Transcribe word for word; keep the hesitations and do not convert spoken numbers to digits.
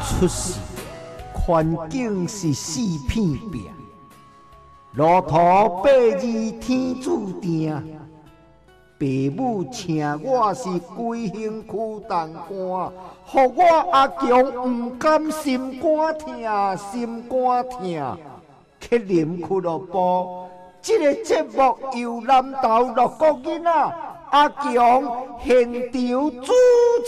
出世，环境是四片壁，路途八字天注定。爸母请我是规身躯重担，互我阿强不甘心肝疼，心肝疼。去啉俱乐部，这个节目由南投六个囡仔阿强现场主